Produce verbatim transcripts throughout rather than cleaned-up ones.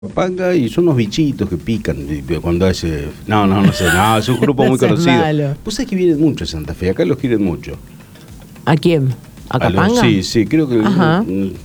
Panga y son unos bichitos que pican cuando hace. No, no, no sé, no, es un grupo muy conocido. Malo. Pues es que vienen mucho a Santa Fe, acá los quieren mucho. ¿A quién? ¿A Capanga? Sí, sí, creo que. Ajá.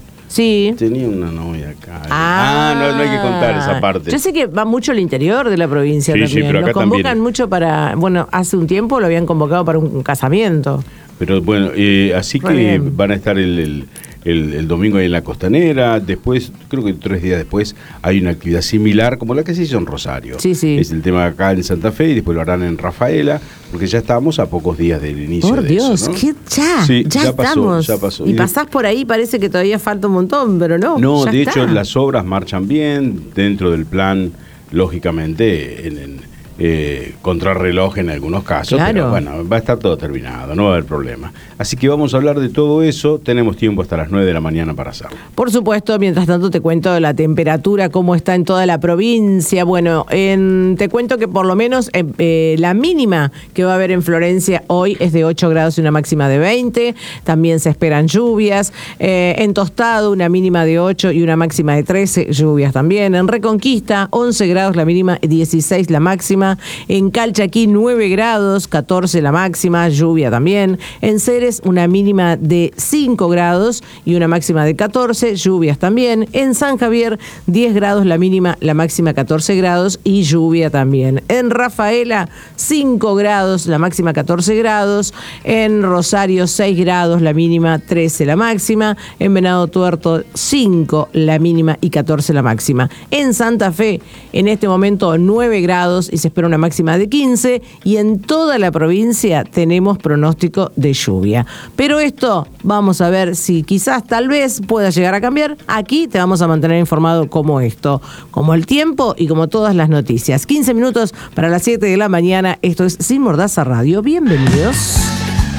Sí. Tenía una novia acá. Ah, ah no, no hay que contar esa parte. Yo sé que va mucho al interior de la provincia sí, también. Sí, pero acá Nos convocan también. mucho para. Bueno, hace un tiempo lo habían convocado para un casamiento. Pero bueno, eh, así Muy que bien. van a estar el, el, el, el domingo ahí en la Costanera. Después, creo que tres días después, hay una actividad similar como la que se hizo en Rosario. Sí, sí. Es el tema acá en Santa Fe y después lo harán en Rafaela, porque ya estamos a pocos días del inicio Por de Dios, eso, ¿no? ¿qué? Ya, Sí, ya, ya pasó, estamos. ya pasó. Y Y de- pasás por ahí, parece que todavía falta un montón, pero no. No, ya de está. hecho las obras marchan bien dentro del plan, lógicamente, en, en eh, contrarreloj en algunos casos, Claro. pero bueno, va a estar todo terminado, no va a haber problema. Así que vamos a hablar de todo eso, tenemos tiempo hasta las nueve de la mañana para hacerlo. Por supuesto, mientras tanto te cuento la temperatura, cómo está en toda la provincia. Bueno, en, te cuento que por lo menos eh, eh, la mínima que va a haber en Florencia hoy es de ocho grados y una máxima de veinte. También se esperan lluvias. Eh, en Tostado, una mínima de ocho y una máxima de trece, lluvias también. En Reconquista, once grados la mínima, dieciséis la máxima. En Calchaquí, nueve grados, catorce la máxima, lluvia también. En Ceres, una mínima de cinco grados y una máxima de catorce, lluvias también. En San Javier, diez grados la mínima, la máxima catorce grados y lluvia también. En Rafaela, cinco grados, la máxima catorce grados. En Rosario, seis grados, la mínima, trece la máxima. En Venado Tuerto, cinco la mínima y catorce la máxima. En Santa Fe, en este momento, nueve grados y se espera una máxima de quince, y en toda la provincia tenemos pronóstico de lluvia. Pero esto vamos a ver si quizás tal vez pueda llegar a cambiar. Aquí te vamos a mantener informado como esto, como el tiempo y como todas las noticias. quince minutos para las siete de la mañana. Esto es Sin Mordaza Radio. Bienvenidos.